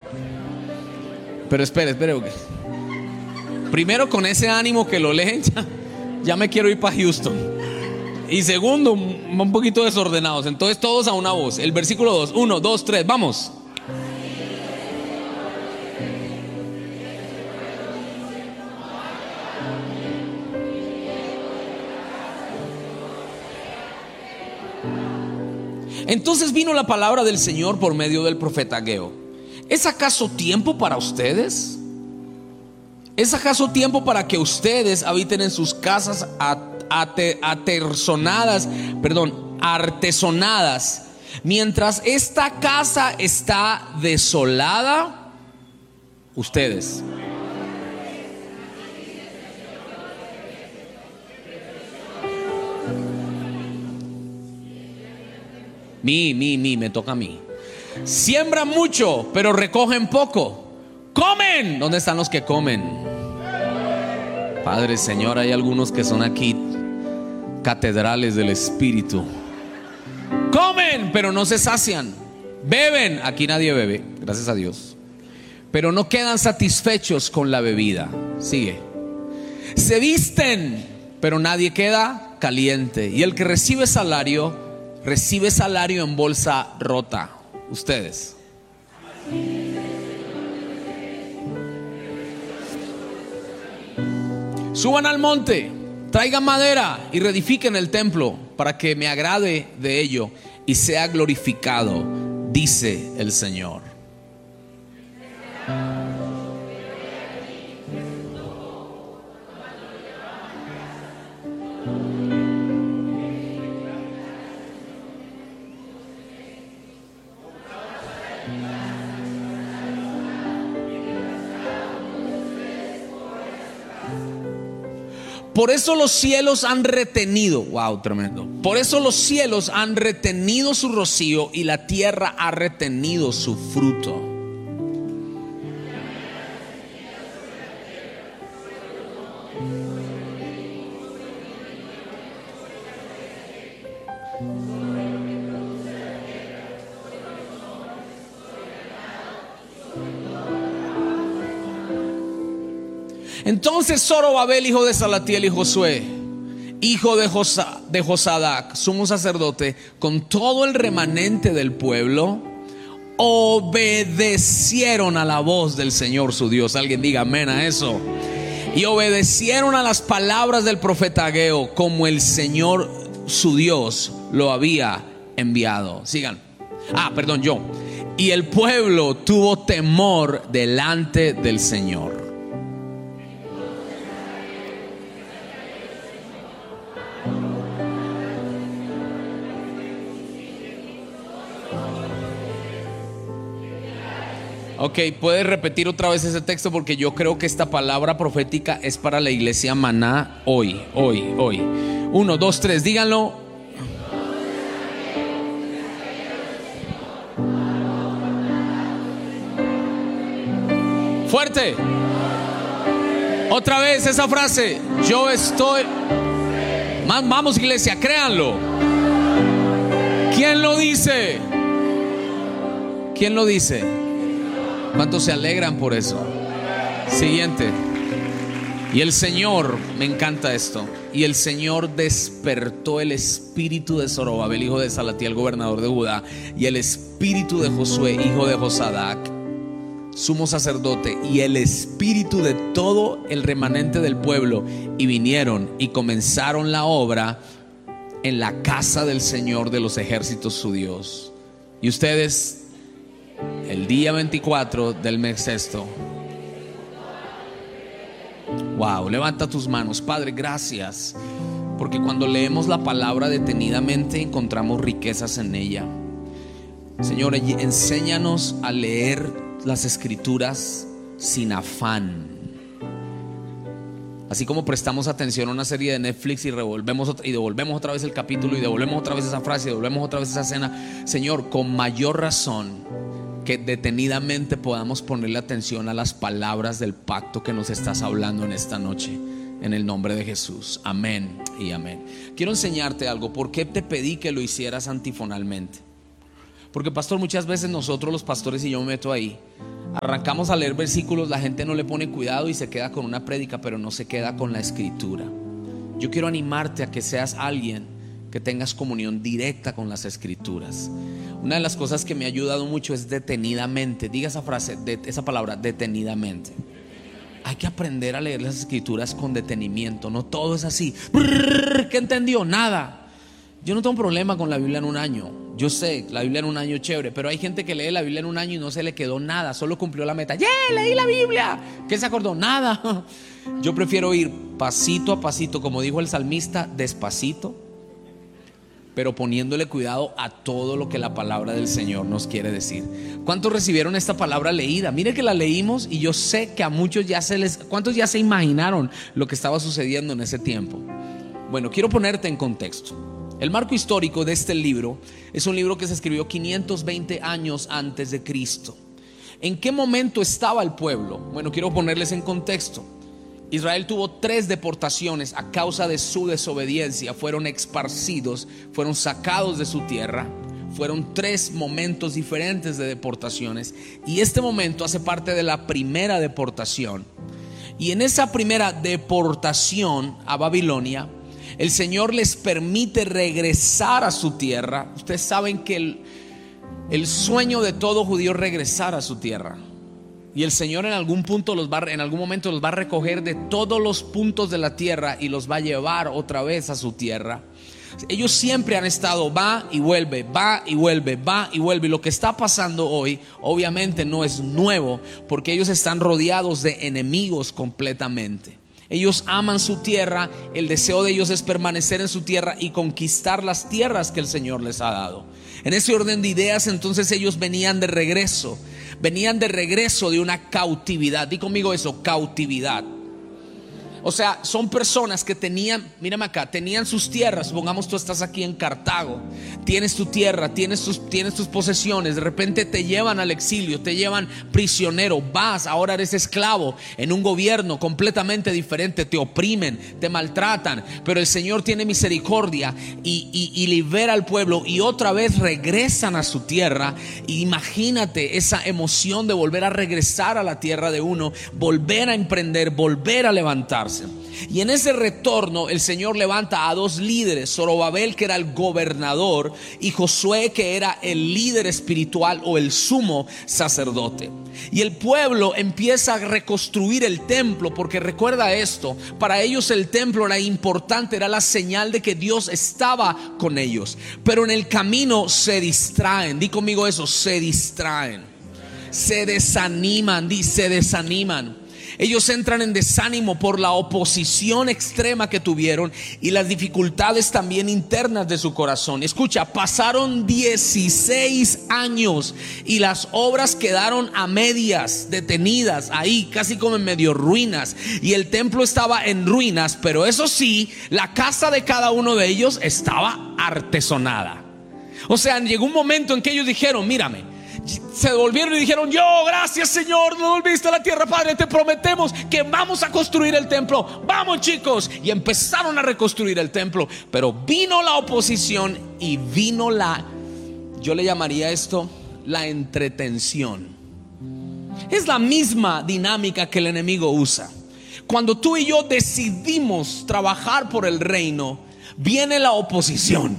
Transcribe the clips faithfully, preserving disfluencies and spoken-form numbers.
Pero espere, espere. Primero, con ese ánimo que lo leen, ya, ya me quiero ir para Houston. Y segundo, un poquito desordenados. Entonces todos a una voz. El versículo dos, uno, dos, tres, vamos. Entonces vino la palabra del Señor por medio del profeta Ageo. ¿Es acaso tiempo para ustedes? ¿Es acaso tiempo para que ustedes habiten en sus casas aterzonadas, perdón, artesonadas, mientras esta casa está desolada? Ustedes. Mi, mi, mi, me toca a mí. Siembran mucho, pero recogen poco. Comen. ¿Dónde están los que comen? Padre, Señor, hay algunos que son aquí catedrales del Espíritu. Comen, pero no se sacian. Beben, aquí nadie bebe, gracias a Dios, pero no quedan satisfechos con la bebida. Sigue. Se visten, pero nadie queda caliente. Y el que recibe salario, recibe salario en bolsa rota. Ustedes. Suban al monte, traigan madera y reedifiquen el templo, para que me agrade de ello y sea glorificado, dice el Señor. Por eso los cielos han retenido, wow, tremendo. Por eso los cielos han retenido su rocío y la tierra ha retenido su fruto. Entonces Zorobabel, hijo de Salatiel, y Josué, hijo de, Josa, de Josadac, sumo sacerdote, con todo el remanente del pueblo, obedecieron a la voz del Señor su Dios. Alguien diga amén a eso. Y obedecieron a las palabras del profeta Ageo, como el Señor su Dios lo había enviado. Sigan. Ah, perdón, yo. Y el pueblo tuvo temor delante del Señor. Ok, puedes repetir otra vez ese texto, porque yo creo que esta palabra profética es para la iglesia Maná hoy, hoy, hoy. Uno, dos, tres, díganlo. Fuerte. Otra vez esa frase. Yo estoy. Vamos, iglesia, créanlo. ¿Quién lo dice? ¿Quién lo dice? ¿Cuántos se alegran por eso? Siguiente. Y el Señor, me encanta esto, y el Señor despertó el espíritu de Zorobabel, hijo de Salatiel, gobernador de Judá, y el espíritu de Josué, hijo de Josadac, sumo sacerdote, y el espíritu de todo el remanente del pueblo, y vinieron y comenzaron la obra en la casa del Señor de los ejércitos, su Dios. Y ustedes, el día veinticuatro del mes sexto. Wow, levanta tus manos. Padre, gracias, porque cuando leemos la palabra detenidamente encontramos riquezas en ella. Señor, enséñanos a leer las escrituras sin afán. Así como prestamos atención a una serie de Netflix y revolvemos y devolvemos otra vez el capítulo, y devolvemos otra vez esa frase, y devolvemos otra vez esa escena. Señor, con mayor razón, que detenidamente podamos ponerle atención a las palabras del pacto que nos estás hablando en esta noche, en el nombre de Jesús. Amén y amén. Quiero enseñarte algo. ¿Por qué te pedí que lo hicieras antifonalmente? Porque pastor, muchas veces nosotros los pastores, y yo me meto ahí, arrancamos a leer versículos, la gente no le pone cuidado y se queda con una prédica, pero no se queda con la escritura. Yo quiero animarte a que seas alguien que tengas comunión directa con las escrituras. Una de las cosas que me ha ayudado mucho es detenidamente. Diga esa frase, de, esa palabra, detenidamente. Hay que aprender a leer las escrituras con detenimiento. No todo es así. ¿Qué entendió? Nada. Yo no tengo problema con la Biblia en un año. Yo sé, la Biblia en un año es chévere, pero hay gente que lee la Biblia en un año y no se le quedó nada, solo cumplió la meta. ¡Yeah! Leí la Biblia. ¿Qué se acordó? Nada. Yo prefiero ir pasito a pasito, como dijo el salmista, despacito, pero poniéndole cuidado a todo lo que la palabra del Señor nos quiere decir. ¿Cuántos recibieron esta palabra leída? Mire que la leímos y yo sé que a muchos ya se les... ¿Cuántos ya se imaginaron lo que estaba sucediendo en ese tiempo? Bueno, quiero ponerte en contexto. El marco histórico de este libro es un libro que se escribió quinientos veinte años antes de Cristo. ¿En qué momento estaba el pueblo? Bueno, quiero ponerles en contexto. Israel tuvo tres deportaciones a causa de su desobediencia. Fueron esparcidos, fueron sacados de su tierra. Fueron tres momentos diferentes de deportaciones, y este momento hace parte de la primera deportación. Y en esa primera deportación a Babilonia, el Señor les permite regresar a su tierra. Ustedes saben que el, el sueño de todo judío es regresar a su tierra. Y el Señor en algún punto los va, en algún momento los va a recoger de todos los puntos de la tierra y los va a llevar otra vez a su tierra. Ellos siempre han estado va y vuelve, va y vuelve, va y vuelve. Y lo que está pasando hoy obviamente no es nuevo, porque ellos están rodeados de enemigos completamente. Ellos aman su tierra, el deseo de ellos es permanecer en su tierra y conquistar las tierras que el Señor les ha dado. En ese orden de ideas, entonces ellos venían de regreso, venían de regreso de una cautividad. Di conmigo eso, cautividad. O sea, son personas que tenían, mírame acá, tenían sus tierras. Supongamos tú estás aquí en Cartago, tienes tu tierra, tienes tus, tienes tus posesiones. De repente te llevan al exilio, te llevan prisionero, vas, ahora eres esclavo en un gobierno completamente diferente. Te oprimen, te maltratan, pero el Señor tiene misericordia y, y, y libera al pueblo, y otra vez regresan a su tierra. Y imagínate esa emoción de volver a regresar a la tierra de uno, volver a emprender, volver a levantarse. Y en ese retorno el Señor levanta a dos líderes: Zorobabel, que era el gobernador, y Josué, que era el líder espiritual o el sumo sacerdote. Y el pueblo empieza a reconstruir el templo, porque recuerda esto, para ellos el templo era importante, era la señal de que Dios estaba con ellos. Pero en el camino se distraen. Di conmigo eso, se distraen, se desaniman, di, se desaniman. Ellos entran en desánimo por la oposición extrema que tuvieron y las dificultades también internas de su corazón. Escucha, pasaron dieciséis años y las obras quedaron a medias, detenidas ahí, casi como en medio ruinas. Y el templo estaba en ruinas, pero eso sí, la casa de cada uno de ellos estaba artesonada. O sea, llegó un momento en que ellos dijeron: mírame, se devolvieron y dijeron: yo, gracias Señor, nos volviste a la tierra, Padre, te prometemos que vamos a construir el templo. Vamos, chicos. Y empezaron a reconstruir el templo, pero vino la oposición y vino la, yo le llamaría esto, la entretención. Es la misma dinámica que el enemigo usa. Cuando tú y yo decidimos trabajar por el reino, viene la oposición.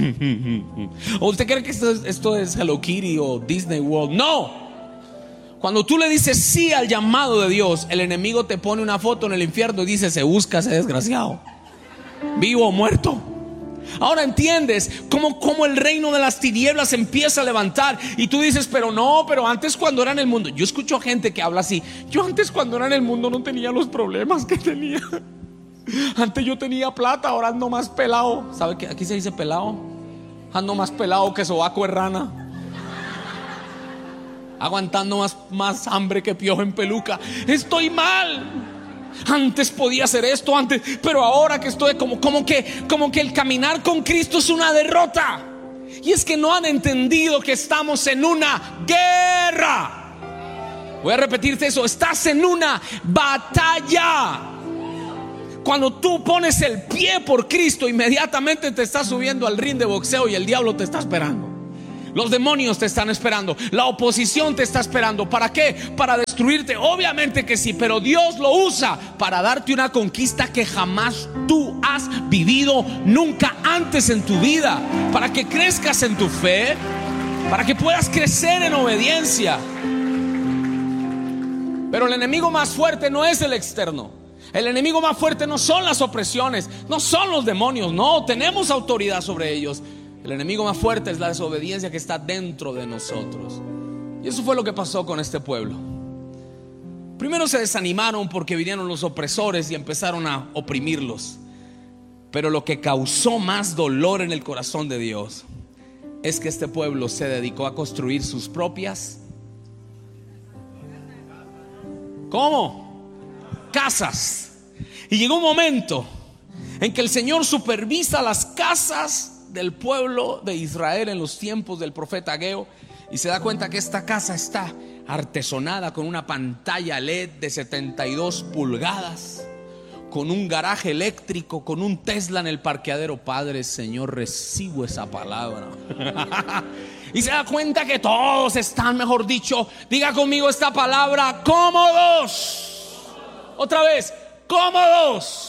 ¿O usted cree que esto es, esto es Hello Kitty o Disney World? No. Cuando tú le dices sí al llamado de Dios, el enemigo te pone una foto en el infierno y dice: se busca ese desgraciado, vivo o muerto. Ahora entiendes cómo, cómo el reino de las tinieblas empieza a levantar. Y tú dices: pero no, pero antes cuando era en el mundo. Yo escucho gente que habla así: yo antes cuando era en el mundo no tenía los problemas que tenía. Antes yo tenía plata, ahora ando más pelado. ¿Sabe que aquí se dice pelado? Ando más pelado que sobaco de rana, aguantando más, más hambre que piojo en peluca. Estoy mal. Antes podía hacer esto antes, pero ahora que estoy como, como que, como que el caminar con Cristo es una derrota. Y es que no han entendido que estamos en una guerra. Voy a repetirte eso: estás en una batalla. Cuando tú pones el pie por Cristo, inmediatamente te estás subiendo al ring de boxeo y el diablo te está esperando. Los demonios te están esperando. La oposición te está esperando. ¿Para qué? Para destruirte. Obviamente que sí, pero Dios lo usa para darte una conquista que jamás tú has vivido nunca antes en tu vida. Para que crezcas en tu fe, para que puedas crecer en obediencia. Pero el enemigo más fuerte no es el externo. El enemigo más fuerte no son las opresiones, no son los demonios. No, tenemos autoridad sobre ellos. El enemigo más fuerte es la desobediencia que está dentro de nosotros. Y eso fue lo que pasó con este pueblo. Primero se desanimaron porque vinieron los opresores y empezaron a oprimirlos. Pero lo que causó más dolor en el corazón de Dios es que este pueblo se dedicó a construir sus propias ¿Cómo? Casas. Y llegó un momento en que el Señor supervisa las casas del pueblo de Israel en los tiempos del profeta Ageo, y se da cuenta que esta casa está artesonada con una pantalla L E D de setenta y dos pulgadas, con un garaje eléctrico, con un Tesla en el parqueadero. Padre, Señor, recibo esa palabra. Y se da cuenta que todos están, mejor dicho, diga conmigo esta palabra, cómodos. Otra vez, cómodos.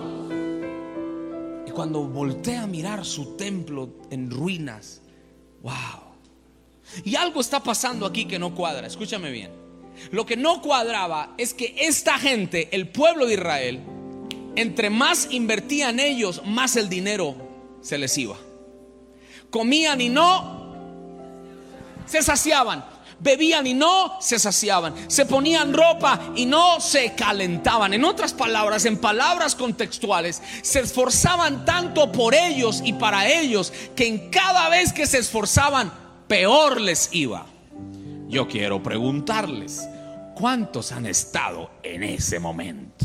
Y cuando voltea a mirar su templo en ruinas, wow. Y algo está pasando aquí que no cuadra. Escúchame bien. Lo que no cuadraba es que esta gente, el pueblo de Israel, entre más invertían ellos, más el dinero se les iba. Comían y no se saciaban, bebían y no se saciaban, se ponían ropa y no se calentaban. En otras palabras, en palabras contextuales, se esforzaban tanto por ellos y para ellos que en cada vez que se esforzaban, peor les iba. Yo quiero preguntarles, ¿cuántos han estado en ese momento?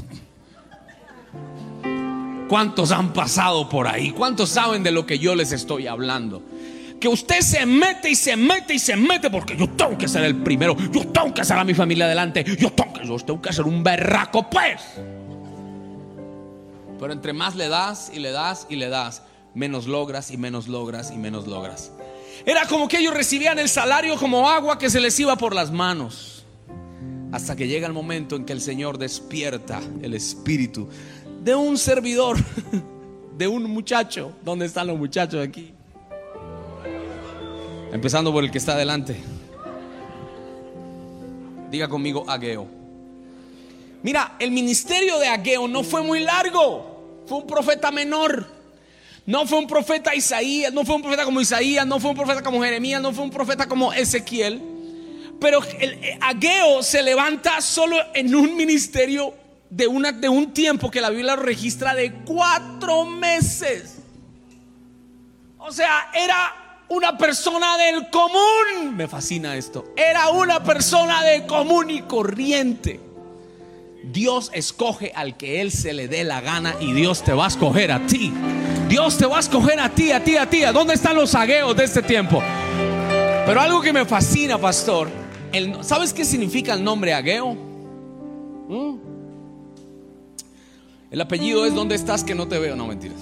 ¿Cuántos han pasado por ahí? ¿Cuántos saben de lo que yo les estoy hablando? Que usted se mete y se mete y se mete porque yo tengo que ser el primero, yo tengo que hacer a mi familia adelante, yo tengo que, yo tengo que ser un berraco, pues. Pero entre más le das y le das y le das, menos logras y menos logras y menos logras. Era como que ellos recibían el salario como agua que se les iba por las manos, hasta que llega el momento en que el Señor despierta el espíritu de un servidor, de un muchacho. ¿Dónde están los muchachos aquí? Empezando por el que está adelante. Diga conmigo, Ageo. Mira, el ministerio de Ageo no fue muy largo. Fue un profeta menor. No fue un profeta Isaías, no fue un profeta como Isaías, no fue un profeta como Jeremías, no fue un profeta como Ezequiel. Pero el, el Ageo se levanta solo en un ministerio de, una, de un tiempo que la Biblia lo registra de cuatro meses. O sea, era una persona del común. Me fascina esto. Era una persona de común y corriente. Dios escoge al que Él se le dé la gana, y Dios te va a escoger a ti. Dios te va a escoger a ti, a ti, a ti. ¿Dónde están los ageos de este tiempo? Pero algo que me fascina, pastor, el, ¿sabes qué significa el nombre Ageo? ¿Mm? El apellido es ¿dónde estás que no te veo? No, mentiras.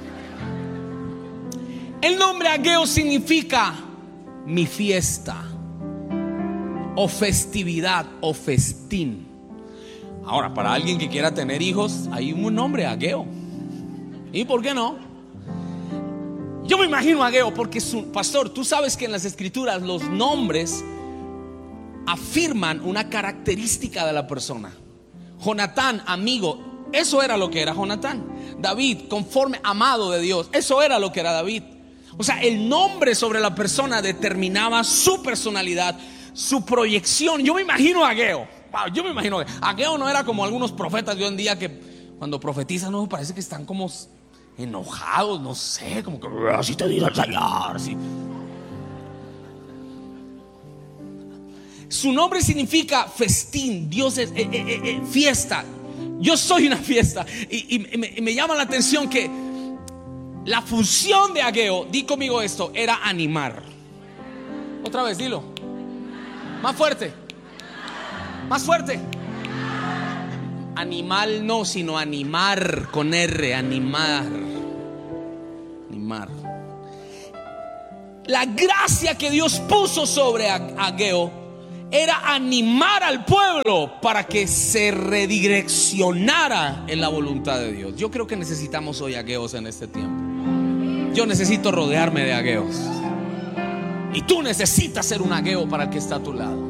El nombre Ageo significa mi fiesta, o festividad, o festín. Ahora, para alguien que quiera tener hijos, hay un nombre Ageo. ¿Y por qué no? Yo me imagino Ageo porque su pastor, tú sabes que en las escrituras los nombres afirman una característica de la persona. Jonatán, amigo, eso era lo que era Jonatán. David, conforme amado de Dios, eso era lo que era David. O sea, el nombre sobre la persona determinaba su personalidad, su proyección. Yo me imagino a Ageo. Wow, yo me imagino a Ageo no era como algunos profetas de hoy en día que cuando profetizan, no, parece que están como enojados, no sé, como que así te dice el Señor. Así. Su nombre significa festín. Dios es eh, eh, eh, fiesta. Yo soy una fiesta. Y, y, y, me, y me llama la atención que la función de Ageo, di conmigo esto, era animar. Otra vez, dilo. Más fuerte. Más fuerte. Animal no, sino animar con R, animar. Animar. la gracia que Dios puso sobre Ageo era animar al pueblo para que se redireccionara en la voluntad de Dios. Yo creo que necesitamos hoy ageos en este tiempo. Yo necesito rodearme de ageos. Y tú necesitas ser un ageo para el que está a tu lado.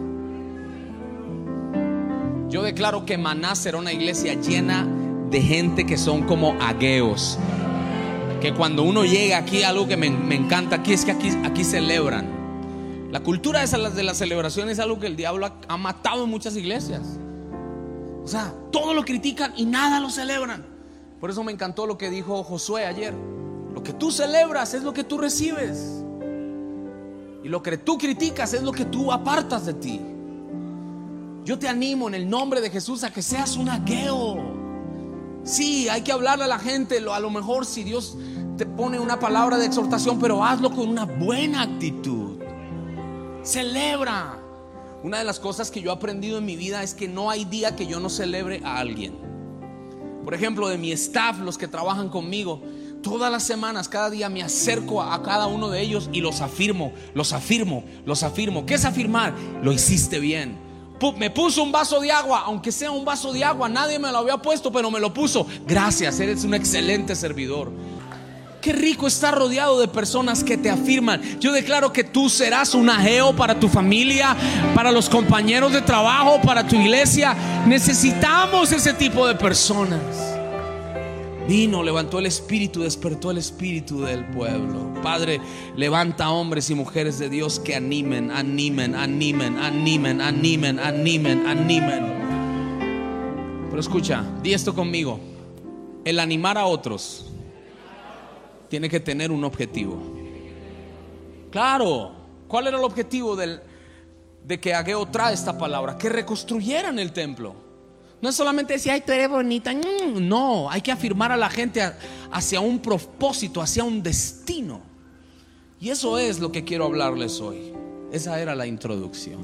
Yo declaro que Maná será una iglesia llena de gente que son como ageos. Que cuando uno llega aquí, algo que me, me encanta aquí es que aquí, aquí celebran. La cultura de la, de la celebración es algo que el diablo ha, ha matado en muchas iglesias. O sea, todo lo critican y nada lo celebran. Por eso me encantó lo que dijo Josué ayer. Lo que tú celebras es lo que tú recibes. Y lo que tú criticas es lo que tú apartas de ti. Yo te animo en el nombre de Jesús a que seas un ageo. Sí, hay que hablarle a la gente. A lo mejor si Dios te pone una palabra de exhortación, pero hazlo con una buena actitud. Celebra. Una de las cosas que yo he aprendido en mi vida es que no hay día que yo no celebre a alguien. Por ejemplo, de mi staff, los que trabajan conmigo, todas las semanas, cada día me acerco a cada uno de ellos y los afirmo, los afirmo, los afirmo. ¿Qué es afirmar? Lo hiciste bien. Me puso un vaso de agua, aunque sea un vaso de agua, nadie me lo había puesto, pero me lo puso. Gracias, eres un excelente servidor. Qué rico estar rodeado de personas que te afirman. Yo declaro que tú serás un ageo para tu familia, para los compañeros de trabajo, para tu iglesia. Necesitamos ese tipo de personas. Vino, levantó el espíritu, despertó el espíritu del pueblo. Padre, levanta hombres y mujeres de Dios que animen, animen, animen, animen, animen, animen, animen. Pero escucha, di esto conmigo. El animar a otros tiene que tener un objetivo. Claro, ¿cuál era el objetivo del, de que Ageo trae esta palabra? Que reconstruyeran el templo. No es solamente decir, ay, tú eres bonita. No, hay que afirmar a la gente hacia un propósito, hacia un destino. Y eso es lo que quiero hablarles hoy. Esa era la introducción.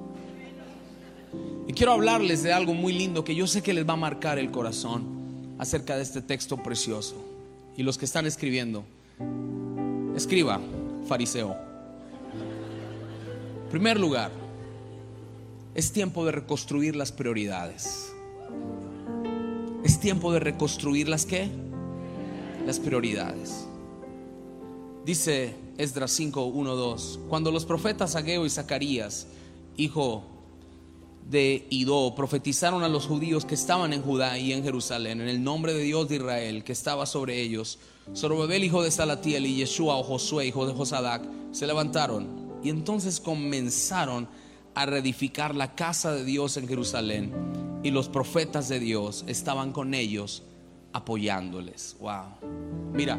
Y quiero hablarles de algo muy lindo que yo sé que les va a marcar el corazón acerca de este texto precioso. Y los que están escribiendo, escriba, fariseo. En primer lugar, es tiempo de reconstruir las prioridades. Es tiempo de reconstruir las ¿qué? Las prioridades. Dice Esdras cinco, uno, dos: cuando los profetas Ageo y Zacarías, hijo de Idó, profetizaron a los judíos que estaban en Judá y en Jerusalén en el nombre de Dios de Israel que estaba sobre ellos, Zorobabel hijo de Salatiel y Yeshua o Josué hijo de Josadac se levantaron y entonces comenzaron a reedificar la casa de Dios en Jerusalén, y los profetas de Dios estaban con ellos apoyándoles. Wow. Mira,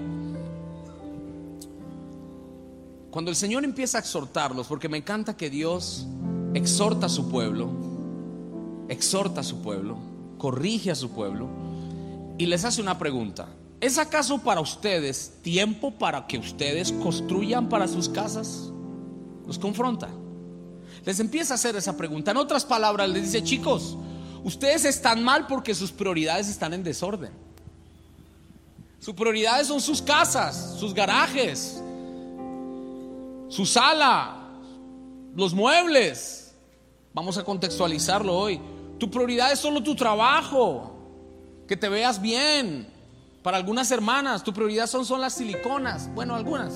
cuando el Señor empieza a exhortarlos, porque me encanta que Dios exhorta a su pueblo, exhorta a su pueblo, corrige a su pueblo y les hace una pregunta: ¿es acaso para ustedes tiempo para que ustedes construyan para sus casas? Los confronta, les empieza a hacer esa pregunta. En otras palabras, les dice: chicos, ustedes están mal porque sus prioridades están en desorden. Sus prioridades son sus casas, sus garajes, su sala, los muebles. Vamos a contextualizarlo hoy. Tu prioridad es solo tu trabajo, que te veas bien. Para algunas hermanas, tu prioridad son, son las siliconas. Bueno, algunas.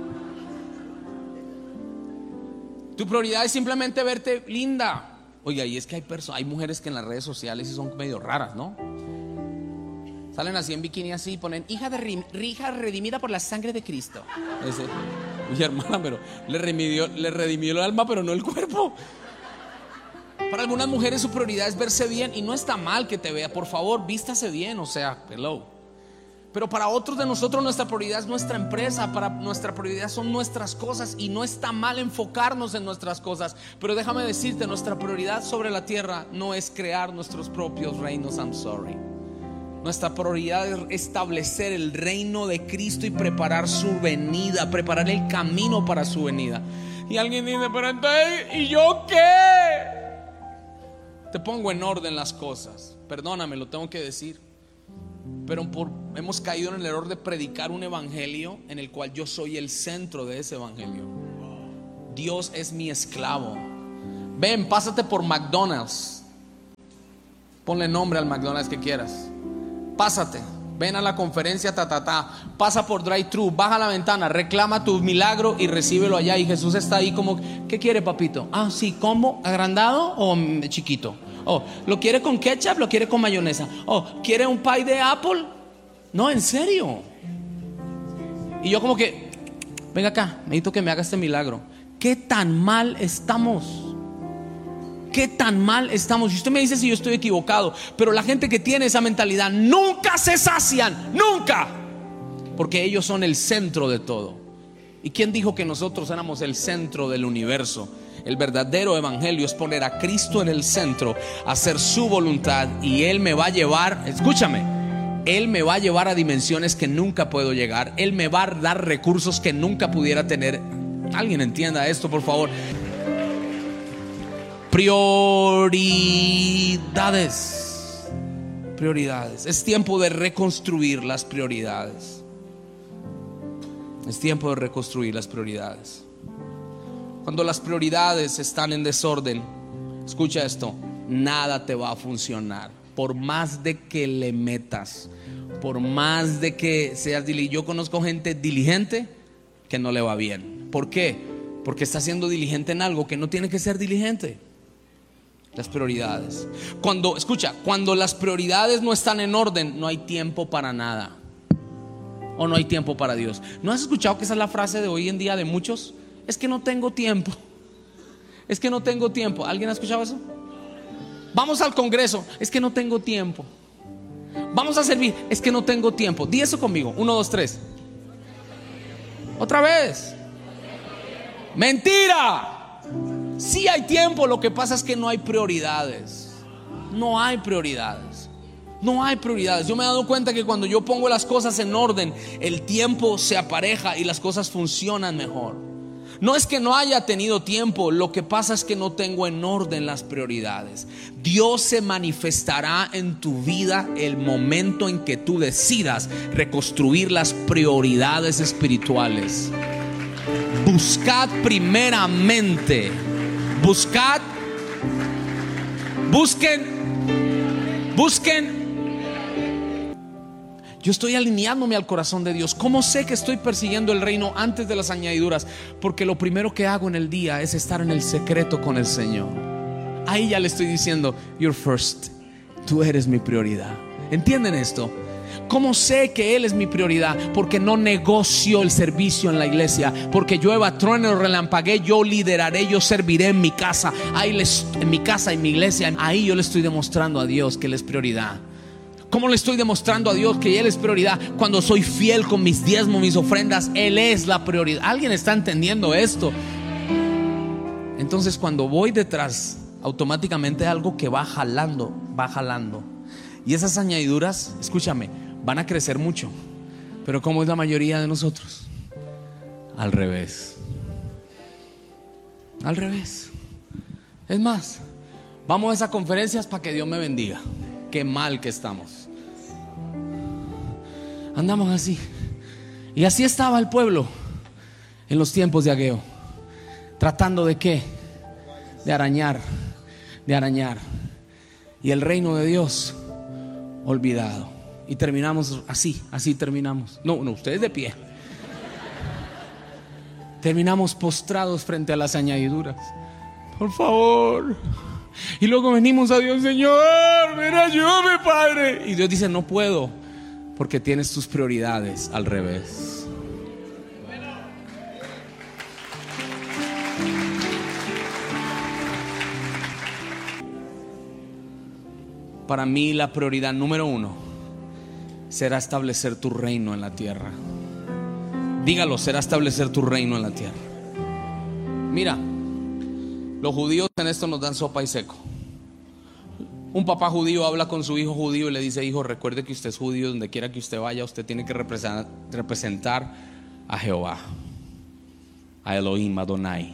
Tu prioridad es simplemente verte linda. Oiga, y es que hay personas, hay mujeres que en las redes sociales sí son medio raras, ¿no? Salen así en bikini así y ponen hija, de, hija redimida por la sangre de Cristo. Ese, oye, hermana, pero le redimió, le redimió el alma, pero no el cuerpo. Para algunas mujeres su prioridad es verse bien, y no está mal que te vea. Por favor, vístase bien, o sea, hello. Pero para otros de nosotros nuestra prioridad es nuestra empresa, para nuestra prioridad son nuestras cosas, y no está mal enfocarnos en nuestras cosas. Pero déjame decirte, nuestra prioridad sobre la tierra no es crear nuestros propios reinos. I'm sorry. Nuestra prioridad es establecer el reino de Cristo y preparar su venida, preparar el camino para su venida. Y alguien dice: pero entonces, ¿y yo qué? Te pongo en orden las cosas. Perdóname, lo tengo que decir. Pero por, hemos caído en el error de predicar un evangelio en el cual yo soy el centro de ese evangelio. Dios es mi esclavo. Ven, pásate por McDonald's. Ponle nombre al McDonald's que quieras. Pásate. Ven a la conferencia, ta, ta, ta. Pasa por drive-thru, baja la ventana, reclama tu milagro y recíbelo allá. Y Jesús está ahí como, ¿qué quiere, papito? Ah, sí, ¿combo? ¿Agrandado o chiquito? Oh, ¿lo quiere con ketchup? ¿Lo quiere con mayonesa? Oh, ¿quiere un pie de apple? No, en serio. Y yo como que, venga acá, necesito que me haga este milagro. ¿Qué tan mal estamos? ¿Qué tan mal estamos? Y usted me dice si yo estoy equivocado, pero la gente que tiene esa mentalidad nunca se sacian, nunca, porque ellos son el centro de todo. ¿Y quién dijo que nosotros éramos el centro del universo? El verdadero evangelio es poner a Cristo en el centro, hacer su voluntad, y Él me va a llevar, escúchame, Él me va a llevar a dimensiones que nunca puedo llegar. Él me va a dar recursos que nunca pudiera tener. Alguien entienda esto, por favor. Prioridades. Prioridades. Es tiempo de reconstruir las prioridades. Es tiempo de reconstruir las prioridades. Cuando las prioridades están en desorden, escucha esto, nada te va a funcionar. Por más de que le metas, por más de que seas diligente. Yo conozco gente diligente que no le va bien. ¿Por qué? Porque está siendo diligente en algo que no tiene que ser diligente. Las prioridades. Cuando, escucha, cuando las prioridades no están en orden, no hay tiempo para nada. O no hay tiempo para Dios. ¿No has escuchado que esa es la frase de hoy en día de muchos? Es que no tengo tiempo. Es que no tengo tiempo. ¿Alguien ha escuchado eso? Vamos al congreso. Es que no tengo tiempo. Vamos a servir. Es que no tengo tiempo. Di eso conmigo. Uno, dos, tres. Otra vez. Mentira. Sí hay tiempo, lo que pasa es que no hay prioridades. No hay prioridades. No hay prioridades. Yo me he dado cuenta que cuando yo pongo las cosas en orden, el tiempo se apareja y las cosas funcionan mejor. No es que no haya tenido tiempo, lo que pasa es que no tengo en orden las prioridades. Dios se manifestará en tu vida el momento en que tú decidas reconstruir las prioridades espirituales. Buscad primeramente. Buscad, busquen, busquen. Yo estoy alineándome al corazón de Dios. ¿Cómo sé que estoy persiguiendo el reino antes de las añadiduras? Porque lo primero que hago en el día es estar en el secreto con el Señor. Ahí ya le estoy diciendo, you're first. Tú eres mi prioridad. ¿Entienden esto? ¿Cómo sé que Él es mi prioridad? Porque no negocio el servicio en la iglesia. Porque llueva, truene o relampaguee, yo lideraré, yo serviré en mi casa. Ahí les, en mi casa, en mi iglesia. Ahí yo le estoy demostrando a Dios que Él es prioridad. ¿Cómo le estoy demostrando a Dios que Él es prioridad? Cuando soy fiel con mis diezmos, mis ofrendas. Él es la prioridad. ¿Alguien está entendiendo esto? Entonces cuando voy detrás, automáticamente algo que va jalando, va jalando. Y esas añadiduras, escúchame, van a crecer mucho. Pero ¿cómo es la mayoría de nosotros? Al revés. Al revés. Es más, vamos a esas conferencias para que Dios me bendiga. Qué mal que estamos. Andamos así. Y así estaba el pueblo en los tiempos de Ageo. Tratando de qué? De arañar. De arañar. Y el reino de Dios olvidado. Y terminamos así, así terminamos. No, no, ustedes de pie. Terminamos postrados frente a las añadiduras. Por favor. Y luego venimos a Dios, Señor, ven, ayúdame, Padre. Y Dios dice, no puedo, porque tienes tus prioridades al revés. Para mí la prioridad número uno será establecer tu reino en la tierra. Dígalo, será establecer tu reino en la tierra. Mira, los judíos en esto nos dan sopa y seco. Un papá judío habla con su hijo judío y le dice, hijo, recuerde que usted es judío, donde quiera que usted vaya, usted tiene que representar, representar a Jehová, a Elohim, Adonai.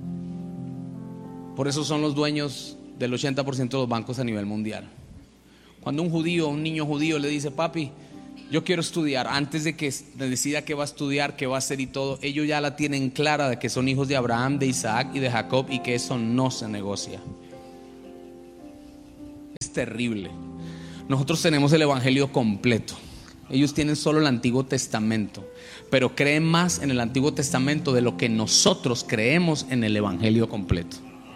Por eso son los dueños del ochenta por ciento de los bancos a nivel mundial. Cuando un judío, un niño judío le dice, papi, yo quiero estudiar, antes de que decida qué va a estudiar, qué va a hacer y todo, ellos ya la tienen clara de que son hijos de Abraham, de Isaac y de Jacob, y que eso no se negocia. Es terrible. Nosotros tenemos el evangelio completo. Ellos tienen solo el Antiguo Testamento, pero creen más en el Antiguo Testamento de lo que nosotros creemos en el evangelio completo.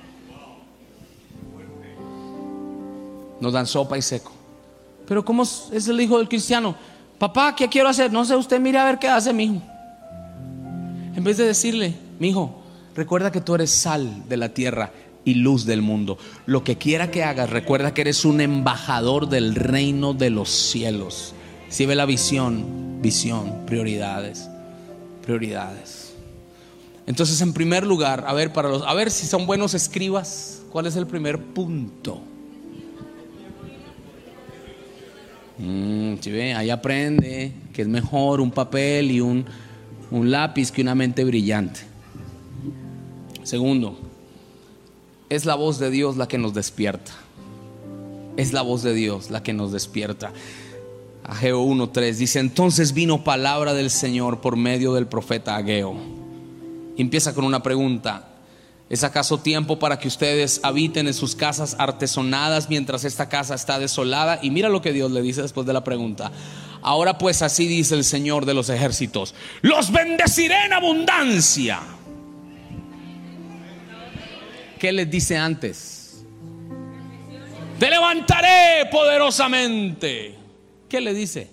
Nos dan sopa y seco. Pero ¿cómo es el hijo del cristiano? Papá, ¿qué quiero hacer? No sé, usted mire a ver qué hace, mijo. En vez de decirle, mijo, recuerda que tú eres sal de la tierra y luz del mundo. Lo que quiera que hagas, recuerda que eres un embajador del reino de los cielos. Si ve la visión, visión, prioridades, prioridades. Entonces, en primer lugar, a ver, para los, a ver si son buenos escribas, ¿cuál es el primer punto? Mm, si ve, ahí aprende que es mejor un papel y un, un lápiz que una mente brillante. Segundo, es la voz de Dios la que nos despierta. Es la voz de Dios la que nos despierta. Ageo uno tres dice: entonces vino palabra del Señor por medio del profeta Ageo. Y empieza con una pregunta: ¿es acaso tiempo para que ustedes habiten en sus casas artesonadas mientras esta casa está desolada? Y mira lo que Dios le dice después de la pregunta: ahora pues así dice el Señor de los ejércitos, los bendeciré en abundancia. ¿Qué les dice antes? Te levantaré poderosamente. ¿Qué le dice?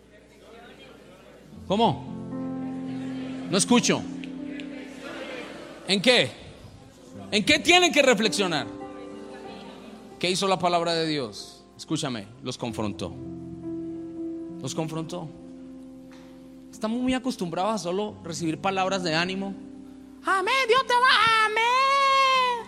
¿Cómo? No escucho. ¿En qué? ¿En qué tienen que reflexionar? ¿Qué hizo la palabra de Dios? Escúchame, los confrontó. Los confrontó. Estamos muy acostumbrados a solo recibir palabras de ánimo. Amén, Dios te va, amén.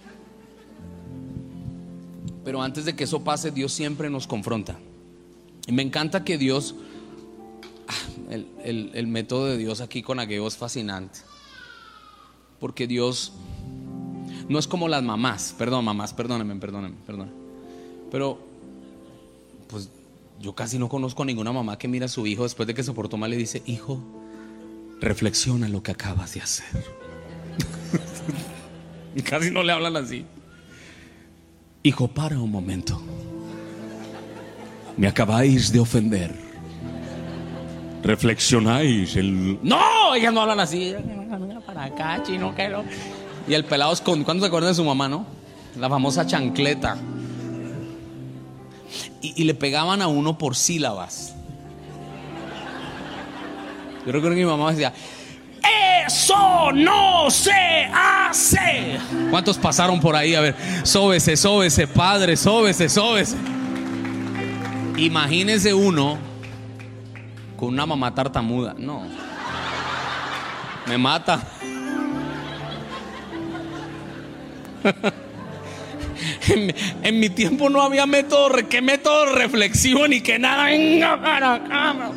Pero antes de que eso pase, Dios siempre nos confronta. Y me encanta que Dios, el, el, el método de Dios aquí con Ageo es fascinante. Porque Dios no es como las mamás. Perdón, mamás, perdónenme, perdónenme, perdónenme. Pero, pues yo casi no conozco a ninguna mamá que mira a su hijo después de que se portó mal y dice: hijo, reflexiona lo que acabas de hacer. Y casi no le hablan así. Hijo, para un momento. Me acabáis de ofender. Reflexionáis el... No, ellas no hablan así. Para acá, chino, que lo... Y el pelado es con... ¿Cuándo se acuerdan de su mamá, no? La famosa chancleta. Y, y le pegaban a uno por sílabas. Yo recuerdo que mi mamá decía: eso no se hace. ¿Cuántos pasaron por ahí? A ver, sóbese, sóbese, padre, sóbese, sóbese. Imagínese uno con una mamá tartamuda. No, me mata. en, en mi tiempo no había método, ¿qué método reflexivo ni que nada? Venga para acá.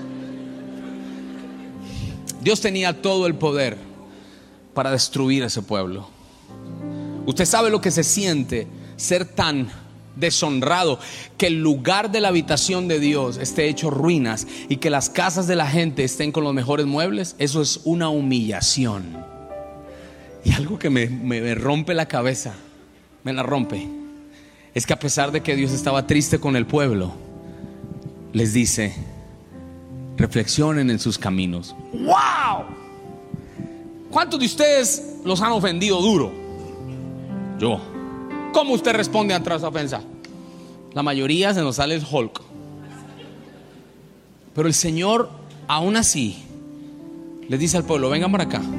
Dios tenía todo el poder para destruir a ese pueblo. Usted sabe lo que se siente ser tan deshonrado, que el lugar de la habitación de Dios esté hecho ruinas y que las casas de la gente estén con los mejores muebles. Eso es una humillación. Y algo que me, me, me rompe la cabeza, me la rompe, es que a pesar de que Dios estaba triste con el pueblo, les dice: reflexionen en sus caminos. ¡Wow! ¿Cuántos de ustedes los han ofendido duro? Yo. ¿Cómo usted responde ante esa ofensa? La mayoría se nos sale el Hulk. Pero el Señor, aún así, les dice al pueblo: vengan para acá.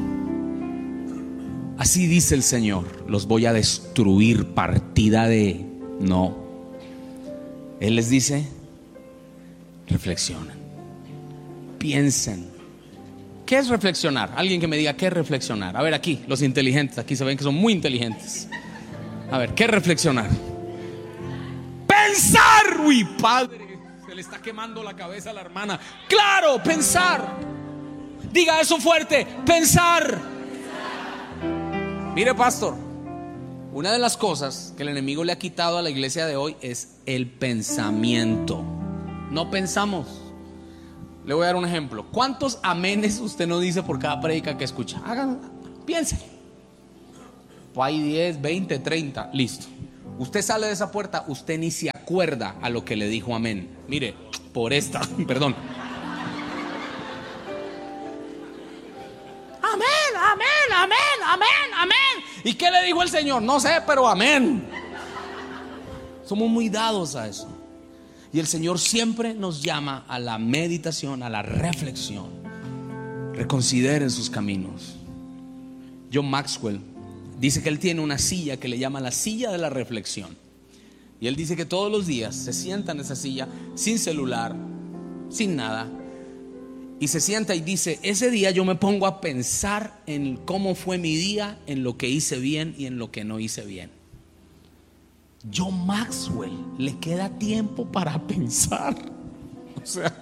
Así dice el Señor: los voy a destruir. Partida de... No. Él les dice: reflexionen, piensen. ¿Qué es reflexionar? Alguien que me diga qué es reflexionar. A ver, aquí, los inteligentes, aquí se ven que son muy inteligentes. A ver, ¿qué es reflexionar? Pensar. Uy, padre, se le está quemando la cabeza a la hermana. Claro, pensar. Diga eso fuerte: pensar. Mire, pastor, una de las cosas que el enemigo le ha quitado a la iglesia de hoy es el pensamiento. No pensamos. Le voy a dar un ejemplo. ¿Cuántos amenes usted no dice por cada prédica que escucha? Háganlo, piense. Hay diez, veinte, treinta, listo. Usted sale de esa puerta, usted ni se acuerda a lo que le dijo amén. Mire, por esta, perdón. Amén, amén, amén, amén, amén. ¿Y qué le dijo el Señor? No sé, pero amén. Somos muy dados a eso. Y el Señor siempre nos llama a la meditación, a la reflexión. Reconsideren sus caminos. John Maxwell dice que él tiene una silla que le llama la silla de la reflexión. Y él dice que todos los días se sienta en esa silla sin celular, sin nada. Y se sienta y dice: ese día yo me pongo a pensar en cómo fue mi día, en lo que hice bien y en lo que no hice bien. John Maxwell le queda tiempo para pensar. O sea,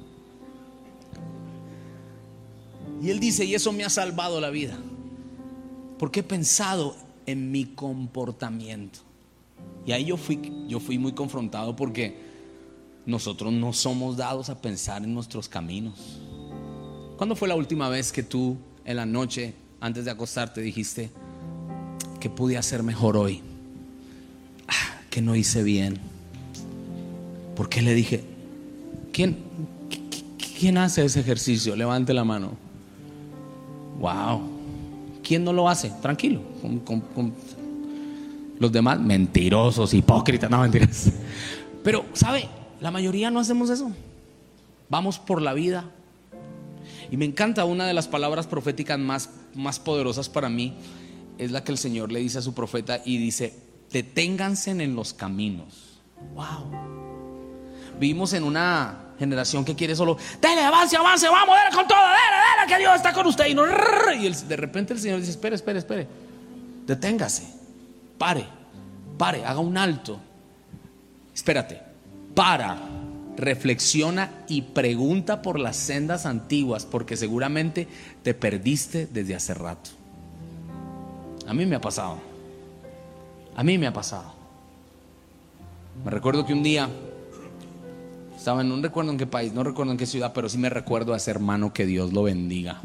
y él dice: y eso me ha salvado la vida, porque he pensado en mi comportamiento. Y ahí yo fui, yo fui muy confrontado, porque nosotros no somos dados a pensar en nuestros caminos. ¿Cuándo fue la última vez que tú en la noche, antes de acostarte, dijiste: ¿qué pude hacer mejor hoy? Ah, que no hice bien. ¿Por qué le dije? ¿Quién, ¿Quién hace ese ejercicio? Levante la mano. Wow. ¿Quién no lo hace? Tranquilo. Con, con, con los demás, mentirosos, hipócritas. No, mentiras. Pero, ¿sabe? La mayoría no hacemos eso. Vamos por la vida. Y me encanta, una de las palabras proféticas más, más poderosas para mí es la que el Señor le dice a su profeta, y dice: deténganse en los caminos. Wow. Vivimos en una generación que quiere solo: dele, avance, avance, vamos, dele con todo, dele, dele, que Dios está con usted. Y, no, y el, de repente el Señor dice: espere, espere, espere, deténgase, pare, pare, haga un alto. Espérate, para, reflexiona y pregunta por las sendas antiguas, porque seguramente te perdiste desde hace rato. A mí me ha pasado. A mí me ha pasado. Me recuerdo que un día estaba en, no recuerdo en qué país, no recuerdo en qué ciudad, pero sí me recuerdo a ese hermano, que Dios lo bendiga.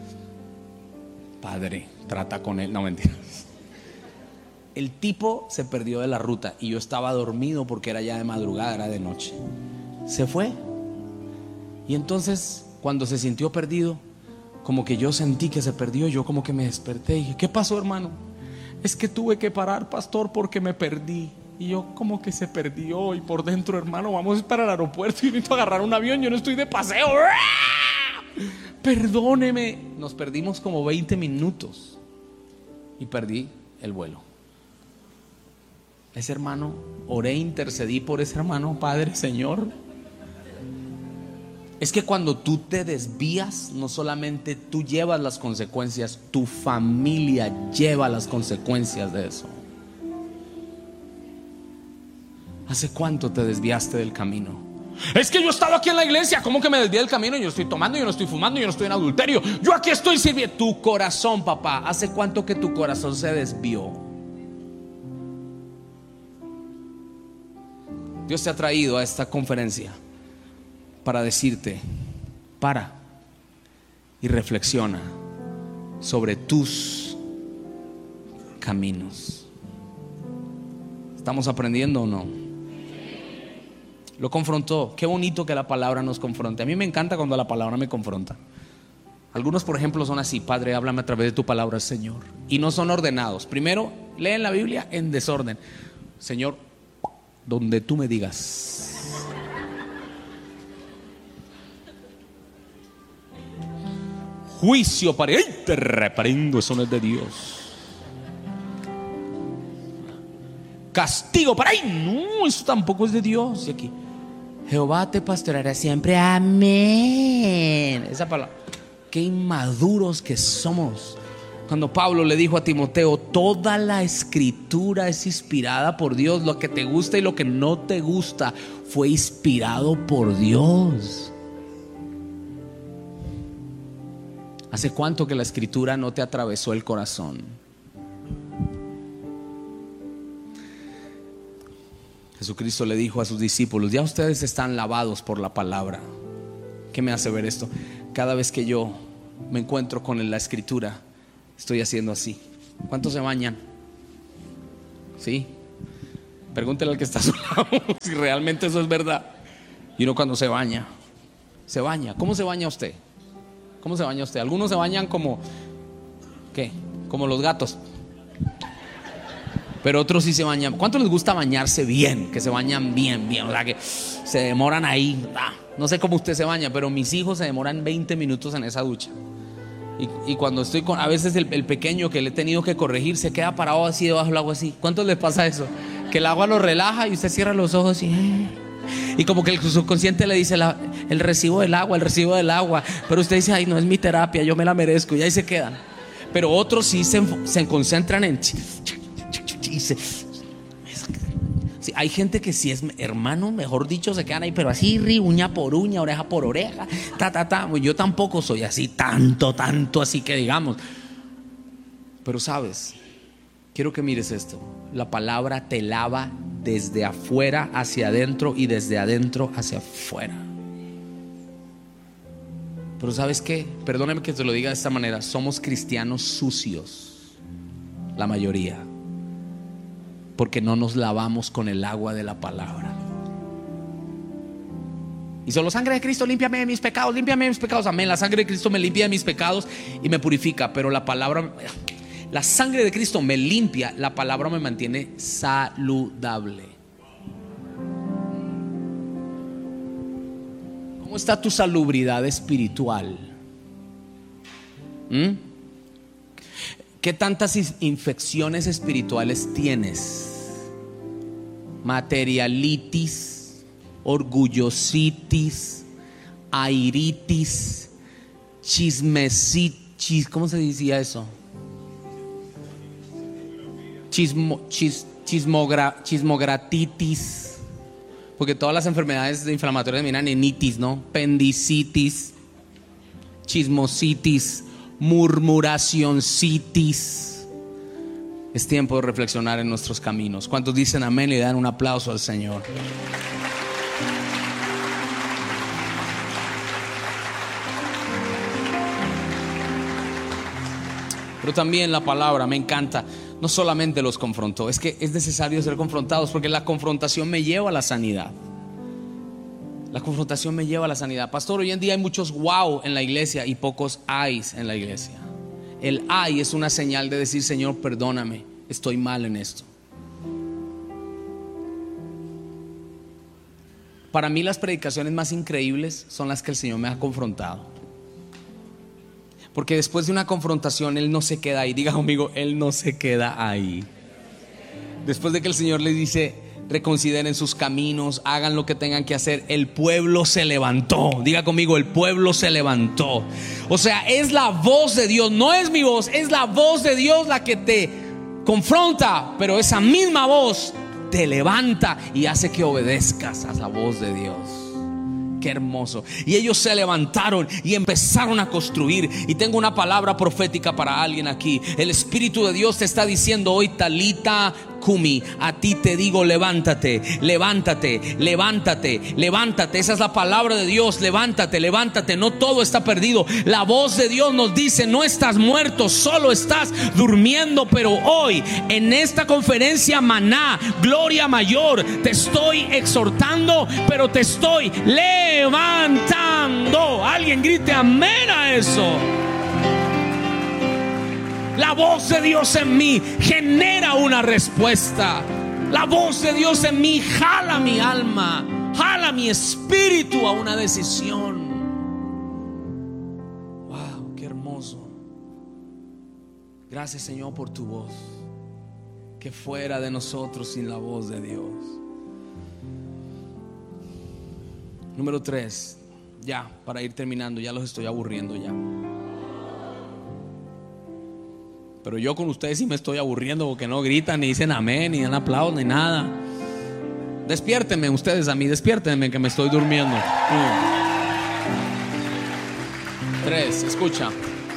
Padre, trata con él. No, mentiras. El tipo se perdió de la ruta y yo estaba dormido porque era ya de madrugada, era de noche. Se fue. Y entonces, cuando se sintió perdido, como que yo sentí que se perdió, yo como que me desperté y dije: ¿qué pasó, hermano? Es que tuve que parar, pastor, porque me perdí. Y yo, como que se perdió, y por dentro: hermano, vamos para el aeropuerto y necesito agarrar un avión, yo no estoy de paseo. Perdóneme. Nos perdimos como veinte minutos y perdí el vuelo. Ese hermano, oré, intercedí por ese hermano. Padre, Señor, es que cuando tú te desvías, no solamente tú llevas las consecuencias, tu familia lleva las consecuencias de eso. ¿Hace cuánto te desviaste del camino? Es que yo estaba aquí en la iglesia, ¿cómo que me desvié del camino? Yo no estoy tomando, yo no estoy fumando, yo no estoy en adulterio, yo aquí estoy sirviendo. Tu corazón, papá, ¿hace cuánto que tu corazón se desvió? Dios te ha traído a esta conferencia para decirte: para y reflexiona sobre tus caminos. ¿Estamos aprendiendo o no? Lo confrontó. Qué bonito que la palabra nos confronte. A mí me encanta cuando la palabra me confronta. Algunos, por ejemplo, son así: Padre, háblame a través de tu palabra, Señor. Y no son ordenados. Primero leen la Biblia en desorden. Señor, donde tú me digas. Juicio para... ¡Ay, te reprendo! Eso no es de Dios. Castigo para... ¡Ay, no! Eso tampoco es de Dios. Y aquí: Jehová te pastoreará siempre. Amén. Esa palabra. Qué inmaduros que somos. Cuando Pablo le dijo a Timoteo: toda la escritura es inspirada por Dios. Lo que te gusta y lo que no te gusta fue inspirado por Dios. ¿Hace cuánto que la escritura no te atravesó el corazón? Jesucristo le dijo a sus discípulos: ya ustedes están lavados por la palabra ¿Qué me hace ver esto? Cada vez que yo me encuentro con la escritura, estoy haciendo así. ¿Cuántos se bañan? ¿Sí? Pregúntele al que está a su lado si realmente eso es verdad. Y uno cuando se baña, se baña. ¿Cómo se baña usted? ¿Cómo se baña usted? Algunos se bañan como, ¿qué? Como los gatos. Pero otros sí se bañan. ¿Cuánto les gusta bañarse bien? Que se bañan bien, bien. O sea, que se demoran ahí. Ah, no sé cómo usted se baña, pero mis hijos se demoran veinte minutos en esa ducha. Y, y cuando estoy con, a veces el, el pequeño que le he tenido que corregir se queda parado así debajo del agua así. ¿Cuántos les pasa eso? Que el agua lo relaja y usted cierra los ojos y, y como que el subconsciente le dice la, el recibo del agua, el recibo del agua. Pero usted dice, ay, no es mi terapia, yo me la merezco. Y ahí se quedan. Pero otros sí se, se concentran en... Y se, sí, hay gente que si es hermano, mejor dicho, se quedan ahí, pero así, ri, uña por uña, oreja por oreja, ta, ta, ta. Yo tampoco soy así, tanto, tanto, así que digamos. Pero sabes, quiero que mires esto. La palabra te lava desde afuera hacia adentro y desde adentro hacia afuera. Pero ¿sabes qué? Perdóname que te lo diga de esta manera. Somos cristianos sucios, la mayoría, porque no nos lavamos con el agua de la palabra. Y solo sangre de Cristo, límpiame de mis pecados, límpiame de mis pecados. Amén, la sangre de Cristo me limpia de mis pecados y me purifica. Pero la palabra, la sangre de Cristo me limpia, la palabra me mantiene saludable. ¿Cómo está tu salubridad espiritual? ¿Mm? ¿Qué tantas infecciones espirituales tienes? Materialitis, orgullositis, airitis, chismesitis. ¿Cómo se decía eso? Chismo, chis, chismogra, chismogratitis. Porque todas las enfermedades inflamatorias miran en itis, ¿no? Pendicitis, chismositis, murmuracioncitis. Es tiempo de reflexionar en nuestros caminos. ¿Cuántos dicen amén y le dan un aplauso al Señor? Pero también la palabra me encanta. No solamente los confrontó, es que es necesario ser confrontados, porque la confrontación me lleva a la sanidad. La confrontación me lleva a la sanidad. Pastor, hoy en día hay muchos wow en la iglesia y pocos ayes en la iglesia. El ay es una señal de decir, Señor, perdóname, estoy mal en esto. Para mí las predicaciones más increíbles son las que el Señor me ha confrontado. Porque después de una confrontación Él no se queda ahí. Diga conmigo, Él no se queda ahí. Después de que el Señor les dice, reconsideren sus caminos, hagan lo que tengan que hacer, el pueblo se levantó. Diga conmigo, el pueblo se levantó. O sea, es la voz de Dios, no es mi voz, es la voz de Dios la que te confronta, pero esa misma voz te levanta y hace que obedezcas a esa voz de Dios. Qué hermoso. Y ellos se levantaron y empezaron a construir. Y tengo una palabra profética para alguien aquí. El Espíritu de Dios te está diciendo hoy, Talita Kumi, a ti te digo, levántate, levántate, levántate, levántate. Esa es la palabra de Dios. Levántate, levántate. No todo está perdido. La voz de Dios nos dice, no estás muerto, solo estás durmiendo. Pero hoy, en esta conferencia Maná, Gloria Mayor, te estoy exhortando, pero te estoy levantando. Alguien grite amén a eso. La voz de Dios en mí genera una respuesta. La voz de Dios en mí jala mi alma, jala mi espíritu a una decisión. Wow, qué hermoso. Gracias, Señor, por tu voz. Que fuera de nosotros sin la voz de Dios. Número tres. Ya, para ir terminando, ya los estoy aburriendo ya. Pero yo con ustedes sí me estoy aburriendo, porque no gritan, ni dicen amén, ni dan aplausos, ni nada. Despiértenme ustedes a mí, despiértenme que me estoy durmiendo. Uno. Tres, escucha.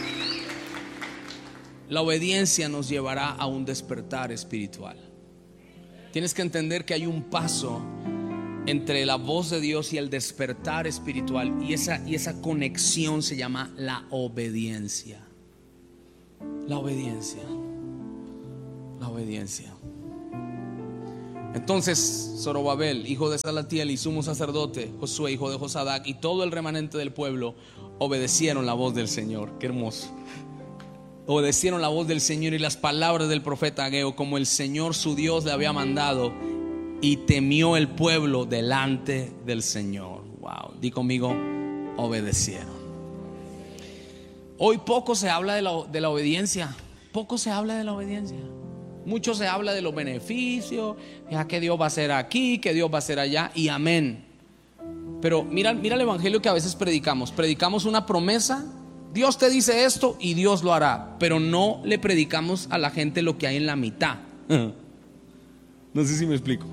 La obediencia nos llevará a un despertar espiritual. Tienes que entender que hay un paso entre la voz de Dios y el despertar espiritual, y esa, y esa conexión se llama la obediencia. La obediencia. La obediencia. Entonces Zorobabel, hijo de Salatiel, y sumo sacerdote Josué, hijo de Josadac, y todo el remanente del pueblo obedecieron la voz del Señor. Qué hermoso. Obedecieron la voz del Señor y las palabras del profeta Ageo, como el Señor su Dios le había mandado, y temió el pueblo delante del Señor. Wow, di conmigo, obedecieron. Hoy poco se habla de la, de la obediencia. Poco se habla de la obediencia. Mucho se habla de los beneficios, ya que Dios va a hacer aquí, que Dios va a hacer allá, y amén. Pero mira, mira el evangelio que a veces predicamos. Predicamos una promesa, Dios te dice esto y Dios lo hará, pero no le predicamos a la gente lo que hay en la mitad. No sé si me explico.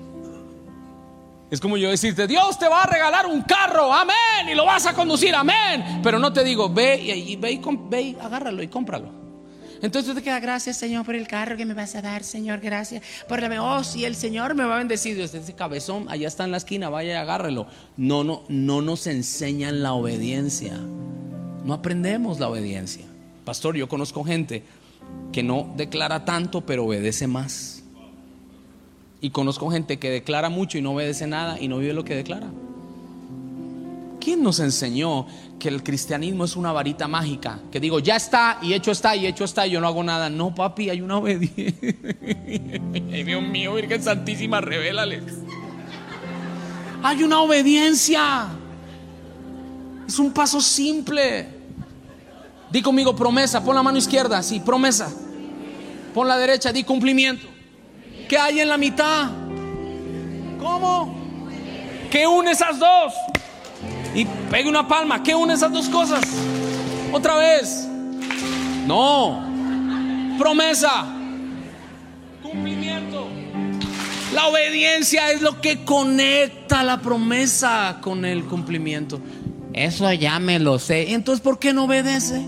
Es como yo decirte, Dios te va a regalar un carro, amén, y lo vas a conducir, amén. Pero no te digo, ve y, y ve, y, ve y agárralo y cómpralo. Entonces tú te quedas, gracias Señor por el carro que me vas a dar, Señor, gracias por la, oh sí, el Señor me va a bendecir. Ese cabezón allá está en la esquina, vaya y agárrelo. No, no, no nos enseñan la obediencia. No aprendemos la obediencia. Pastor, yo conozco gente que no declara tanto pero obedece más. Y conozco gente que declara mucho y no obedece nada y no vive lo que declara. ¿Quién nos enseñó que el cristianismo es una varita mágica? Que digo, ya está, y hecho está, y hecho está, y yo no hago nada. No, papi, hay una obediencia. Ay, Dios mío, Virgen Santísima, revélales. Hay una obediencia. Es un paso simple. Di conmigo, promesa. Pon la mano izquierda, sí, promesa. Pon la derecha, di cumplimiento. ¿Qué hay en la mitad? ¿Cómo? ¿Qué une esas dos? Y pegue una palma. ¿Qué une esas dos cosas? Otra vez. No. Promesa. Cumplimiento. La obediencia es lo que conecta la promesa con el cumplimiento. Eso ya me lo sé. Entonces, ¿por qué no obedece?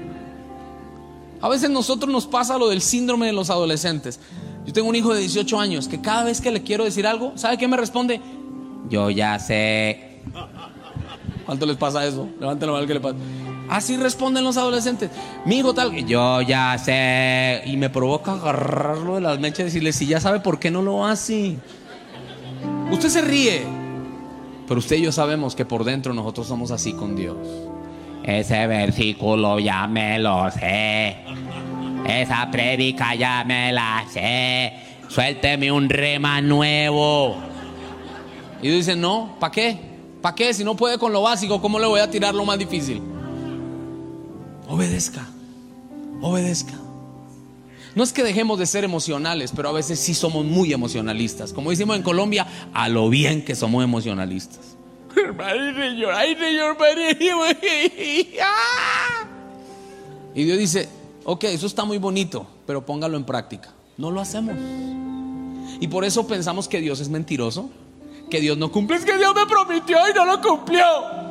A veces nosotros nos pasa lo del síndrome de los adolescentes. Yo tengo un hijo de dieciocho años que cada vez que le quiero decir algo, ¿sabe qué me responde? Yo ya sé. ¿Cuánto les pasa eso? Levanten la mano que le pasa. Así responden los adolescentes. Mi hijo tal, yo ya sé. Y me provoca agarrarlo de las mechas y decirle, si ya sabe, ¿por qué no lo hace? Usted se ríe, pero usted y yo sabemos que por dentro nosotros somos así con Dios. Ese versículo ya me lo sé. Esa prédica ya me la sé. Suélteme un rema nuevo. Y dicen, no, ¿para qué? ¿Para qué? Si no puede con lo básico, ¿cómo le voy a tirar lo más difícil? Obedezca. Obedezca. No es que dejemos de ser emocionales, pero a veces sí somos muy emocionalistas. Como decimos en Colombia, a lo bien que somos emocionalistas. Ay, señor, ay, señor, y Dios dice, ok, eso está muy bonito, pero póngalo en práctica. No lo hacemos. Y por eso pensamos que Dios es mentiroso, que Dios no cumple. Es que Dios me prometió y no lo cumplió.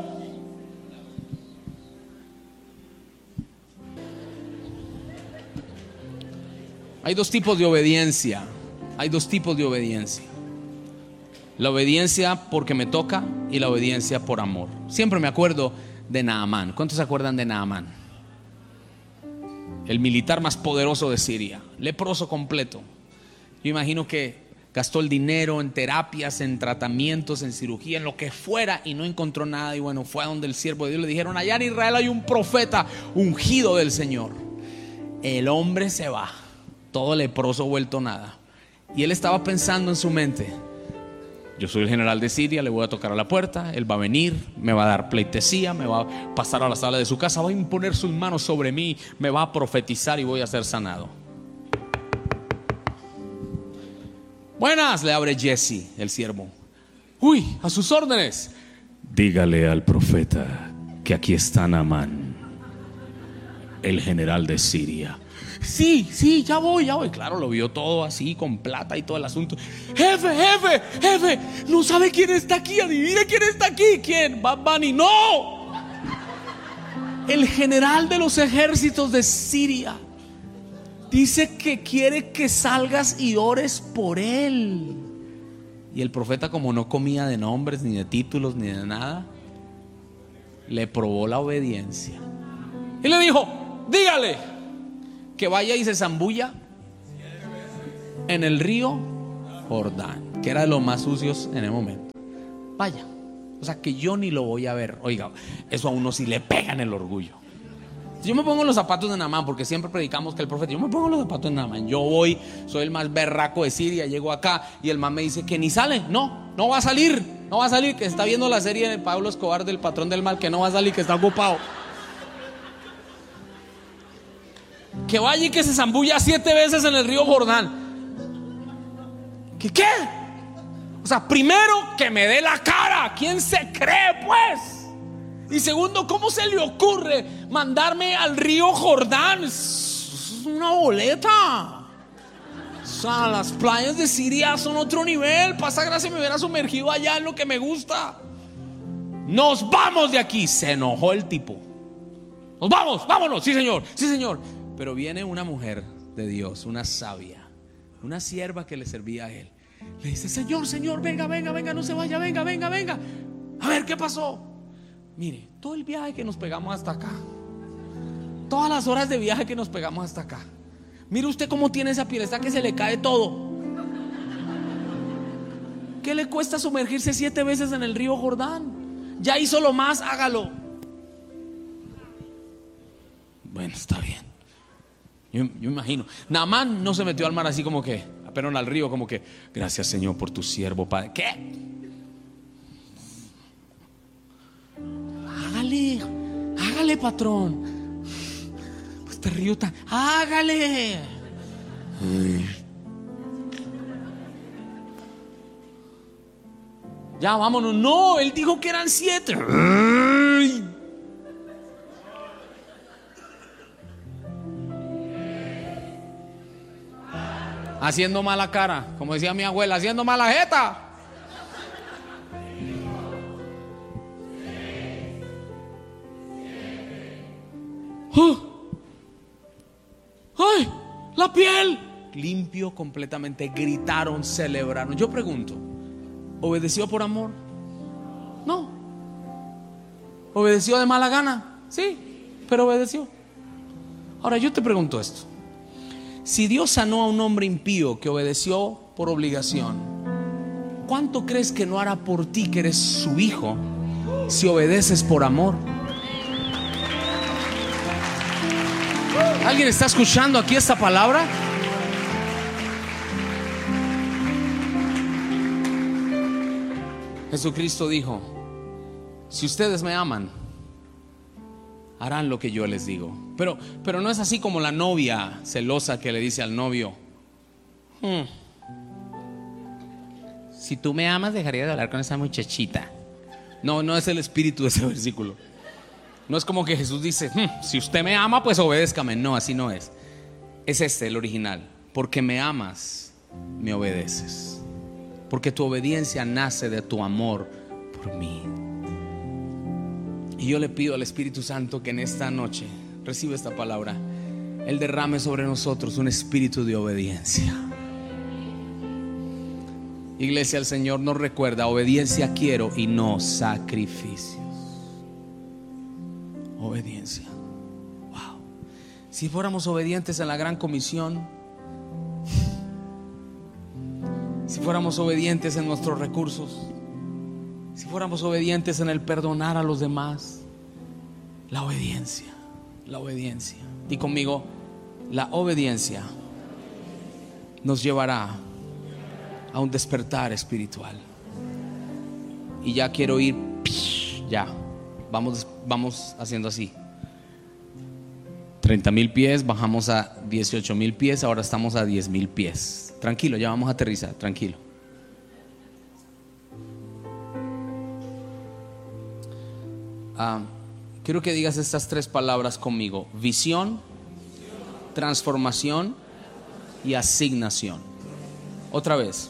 Hay dos tipos de obediencia. Hay dos tipos de obediencia. La obediencia porque me toca y la obediencia por amor. Siempre me acuerdo de Naamán. ¿Cuántos se acuerdan de Naamán? El militar más poderoso de Siria, leproso completo. Yo imagino que gastó el dinero en terapias, en tratamientos, en cirugía, en lo que fuera, y no encontró nada. Y bueno, fue a donde el siervo de Dios le dijeron, allá en Israel hay un profeta ungido del Señor. El hombre se va, todo leproso, vuelto nada. Y él estaba pensando en su mente, yo soy el general de Siria, le voy a tocar a la puerta, él va a venir, me va a dar pleitesía, me va a pasar a la sala de su casa, va a imponer sus manos sobre mí, me va a profetizar y voy a ser sanado. Buenas, le abre Jesse, el siervo. Uy, a sus órdenes. Dígale al profeta que aquí está Naamán, el general de Siria. Sí, sí, ya voy, ya voy. Claro, lo vio todo así, con plata y todo el asunto. Jefe, jefe, jefe, no sabe quién está aquí. Adivina quién está aquí. ¿Quién? Bad Bunny. No. El general de los ejércitos de Siria dice que quiere que salgas y ores por él. Y el profeta, como no comía de nombres, ni de títulos, ni de nada, le probó la obediencia y le dijo: dígale que vaya y se zambulla en el río Jordán, que era de los más sucios en el momento. Vaya, o sea que yo ni lo voy a ver. Oiga, eso a uno sí le pega en el orgullo. Yo me pongo los zapatos de Naamán, porque siempre predicamos que el profeta, yo me pongo los zapatos de Naamán. Yo voy, soy el más berraco de Siria, llego acá y el man me dice que ni sale. No, no va a salir, no va a salir, que está viendo la serie de Pablo Escobar del Patrón del Mal, que no va a salir, que está ocupado. Que vaya y que se zambulla siete veces en el río Jordán. ¿Qué qué? O sea, primero que me dé la cara. ¿Quién se cree, pues? Y segundo, ¿cómo se le ocurre mandarme al río Jordán? Es una boleta. O sea, las playas de Siria son otro nivel. Pasa gracia, me hubiera sumergido allá en lo que me gusta. Nos vamos de aquí. Se enojó el tipo. Nos vamos, vámonos. Sí, señor, sí, señor. Pero viene una mujer de Dios, una sabia, una sierva que le servía a él. Le dice: Señor, Señor, venga, venga, venga, no se vaya, venga, venga, venga. A ver, ¿qué pasó? Mire, todo el viaje que nos pegamos hasta acá, todas las horas de viaje que nos pegamos hasta acá, mire usted cómo tiene esa piel, está que se le cae todo. ¿Qué le cuesta sumergirse siete veces en el río Jordán? Ya hizo lo más, hágalo. Bueno, está bien. Yo, yo imagino, Naamán no se metió al mar así como que, apenas al río, como que: gracias, Señor, por tu siervo, Padre. ¿Qué? Hágale, hágale, patrón. Pues este río tan, hágale. Ay. Ya, vámonos. No, él dijo que eran siete. Ay. Haciendo mala cara, como decía mi abuela, haciendo mala jeta. ¡Oh! ¡Ay! ¡La piel! Limpio completamente. Gritaron, celebraron. Yo pregunto, ¿obedeció por amor? No. ¿Obedeció de mala gana? Sí, pero obedeció. Ahora yo te pregunto esto: si Dios sanó a un hombre impío que obedeció por obligación, ¿cuánto crees que no hará por ti, que eres su hijo, si obedeces por amor? ¿Alguien está escuchando aquí esta palabra? Jesucristo dijo: si ustedes me aman, harán lo que yo les digo. Pero, pero no es así como la novia celosa que le dice al novio: hmm, si tú me amas, dejaría de hablar con esa muchachita. No, no es el espíritu de ese versículo. No es como que Jesús dice: hm, si usted me ama, pues obedézcame. No, así no es. Es este el original: porque me amas, me obedeces. Porque tu obediencia nace de tu amor por mí. Y yo le pido al Espíritu Santo que en esta noche reciba esta palabra. Él derrame sobre nosotros un espíritu de obediencia. Iglesia, el Señor nos recuerda: obediencia quiero y no sacrificios. Obediencia. Wow. Si fuéramos obedientes en la gran comisión, si fuéramos obedientes en nuestros recursos, si fuéramos obedientes en el perdonar a los demás, la obediencia, la obediencia. Di conmigo: la obediencia nos llevará a un despertar espiritual. Y ya quiero ir, ya, vamos, vamos haciendo así. treinta mil pies, bajamos a dieciocho mil pies, ahora estamos a diez mil pies. Tranquilo, ya vamos a aterrizar, tranquilo. Ah, quiero que digas estas tres palabras conmigo: visión, transformación y asignación. Otra vez.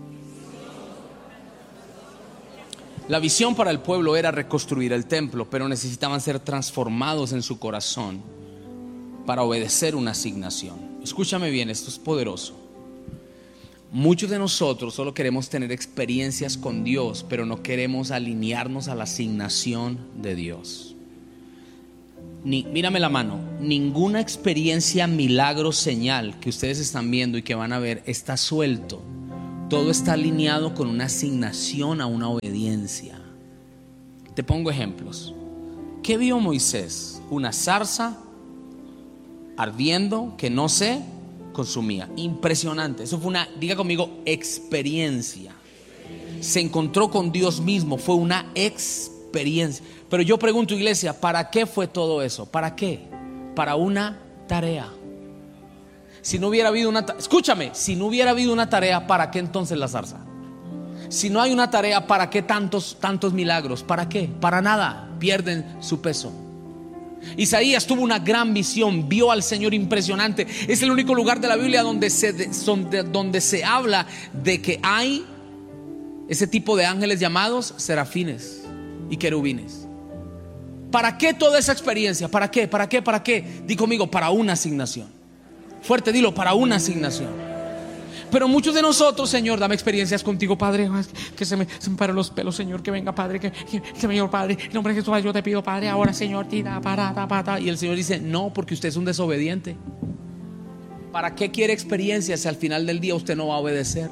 La visión para el pueblo era reconstruir el templo, pero necesitaban ser transformados en su corazón para obedecer una asignación. Escúchame bien, esto es poderoso. Muchos de nosotros solo queremos tener experiencias con Dios, pero no queremos alinearnos a la asignación de Dios. Ni, mírame la mano, ninguna experiencia, milagro, señal que ustedes están viendo y que van a ver está suelto. Todo está alineado con una asignación a una obediencia. Te pongo ejemplos. ¿Qué vio Moisés? Una zarza ardiendo que no se consumía. Impresionante. Eso fue una, diga conmigo, experiencia. Se encontró con Dios mismo. Fue una experiencia. Pero yo pregunto, iglesia, ¿para qué fue todo eso? ¿Para qué? Para una tarea. Si no hubiera habido una, escúchame, si no hubiera habido una tarea, ¿para qué entonces la zarza? Si no hay una tarea, ¿para qué tantos, tantos milagros? ¿Para qué? Para nada. Pierden su peso. Isaías tuvo una gran visión, vio al Señor impresionante. Es el único lugar de la Biblia donde se, donde, donde se habla de que hay ese tipo de ángeles llamados serafines y querubines. ¿Para qué toda esa experiencia? ¿Para qué? ¿Para qué? ¿Para qué? Di conmigo, para una asignación. Fuerte, dilo, para una asignación. Pero muchos de nosotros, Señor, dame experiencias contigo, Padre, que se me, se me paren los pelos, Señor, que venga, Padre, que, que, que Señor, Padre, en nombre de Jesús, yo te pido, Padre, ahora, Señor, tira, para, ta, para. Y el Señor dice, no, porque usted es un desobediente. ¿Para qué quiere experiencias si al final del día usted no va a obedecer?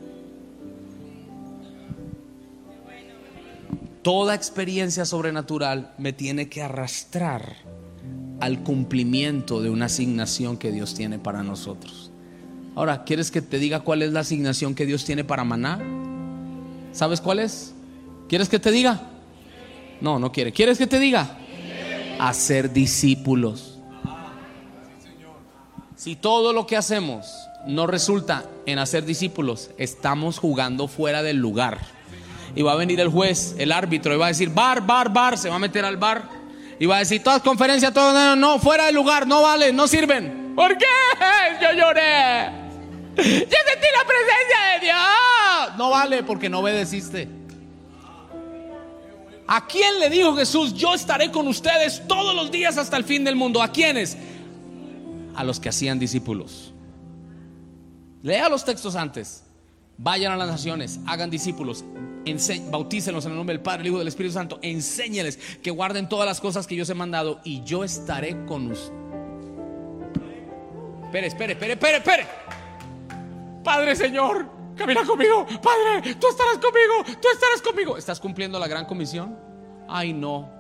Toda experiencia sobrenatural me tiene que arrastrar al cumplimiento de una asignación que Dios tiene para nosotros. Ahora, ¿quieres que te diga cuál es la asignación que Dios tiene para Maná? ¿Sabes cuál es? ¿Quieres que te diga? No, no quiere. ¿Quieres que te diga? Hacer discípulos. Si todo lo que hacemos no resulta en hacer discípulos, estamos jugando fuera del lugar. Y va a venir el juez, el árbitro, y va a decir bar, bar, bar. Se va a meter al bar y va a decir todas conferencias, todo, no, no, fuera del lugar, no vale, no sirven. ¿Por qué? Yo lloré. Yo sentí la presencia de Dios. No vale, porque no obedeciste. ¿A quién le dijo Jesús? Yo estaré con ustedes todos los días hasta el fin del mundo. ¿A quiénes? A los que hacían discípulos. Lea los textos antes. Vayan a las naciones, hagan discípulos, bautícenlos en el nombre del Padre, el Hijo y del Espíritu Santo. Enséñeles que guarden todas las cosas que yo os he mandado, y yo estaré con ustedes. Espere, espere, espere, espere, espere. Padre, Señor, camina conmigo. Padre, tú estarás conmigo, tú estarás conmigo. ¿Estás cumpliendo la gran comisión? Ay, no.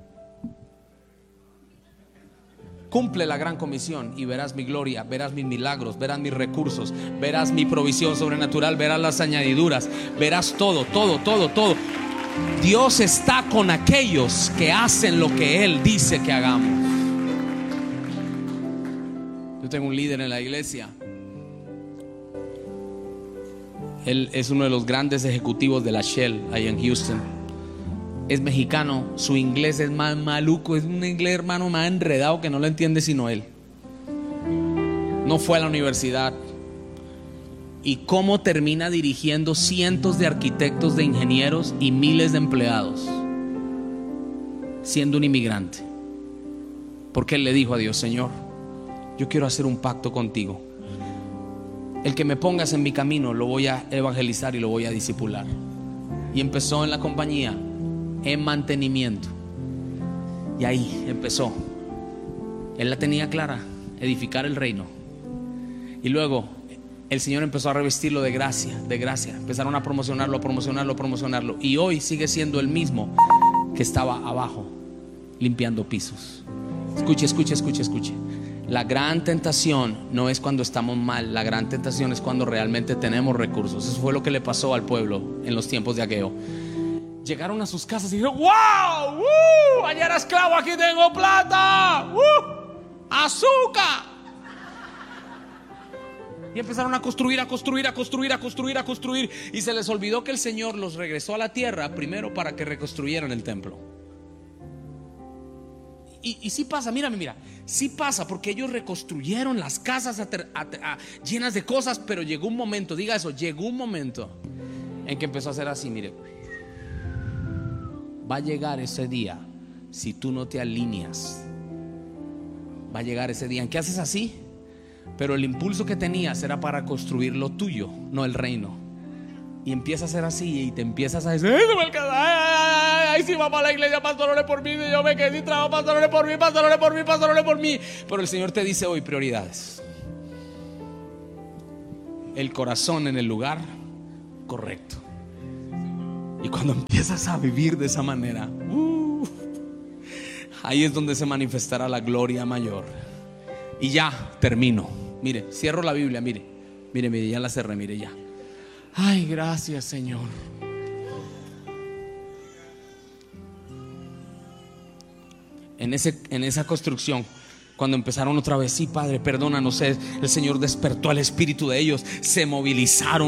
Cumple la gran comisión y verás mi gloria, verás mis milagros, verás mis recursos, verás mi provisión sobrenatural, verás las añadiduras, verás todo, todo, todo, todo. Dios está con aquellos que hacen lo que Él dice que hagamos. Yo tengo un líder en la iglesia. Él es uno de los grandes ejecutivos de la Shell ahí en Houston. Es mexicano, su inglés es más maluco, es un inglés, hermano, más enredado que no lo entiende sino él. No fue a la universidad. ¿Y cómo termina dirigiendo cientos de arquitectos, de ingenieros y miles de empleados? Siendo un inmigrante. Porque él le dijo a Dios: Señor, yo quiero hacer un pacto contigo. El que me pongas en mi camino lo voy a evangelizar y lo voy a discipular. Y empezó en la compañía en mantenimiento. Y ahí empezó. Él la tenía clara: edificar el reino. Y luego el Señor empezó a revestirlo de gracia, de gracia. Empezaron a promocionarlo, a promocionarlo, a promocionarlo. Y hoy sigue siendo el mismo que estaba abajo limpiando pisos. Escuche, escuche, escuche, escuche. La gran tentación no es cuando estamos mal. La gran tentación es cuando realmente tenemos recursos. Eso fue lo que le pasó al pueblo en los tiempos de Ageo. Llegaron a sus casas y dijeron: ¡wow! ¡Uh! Ayer era esclavo, aquí tengo plata. ¡Uh! ¡Azúcar! Y empezaron a construir, a construir, a construir, a construir, a construir. Y se les olvidó que el Señor los regresó a la tierra primero para que reconstruyeran el templo. Y, y sí pasa, mírame, mira, sí pasa, porque ellos reconstruyeron las casas a, a, a, llenas de cosas. Pero llegó un momento, diga eso, llegó un momento en que empezó a hacer así, mire. Va a llegar ese día, si tú no te alineas. Va a llegar ese día en que haces así. pero el impulso que tenías era para construir lo tuyo, no el reino. Y empieza a ser así y te empiezas a decir: ¡ay, ay, ay, ay, si va para la iglesia, pastor, ore por mí! Si yo me quedé sin trabajo, pastor, ore por mí, pastor, ore por mí, pastor, ore por mí. Pero el Señor te dice hoy: prioridades. El corazón en el lugar correcto. Y cuando empiezas a vivir de esa manera, uh, ahí es donde se manifestará la gloria mayor. Y ya termino. Mire, cierro la Biblia, mire. Mire, mire, ya la cerré, mire, ya. Ay, gracias, Señor. En, ese, en esa construcción, cuando empezaron otra vez: sí, Padre, perdónanos, el Señor despertó al espíritu de ellos, se movilizaron.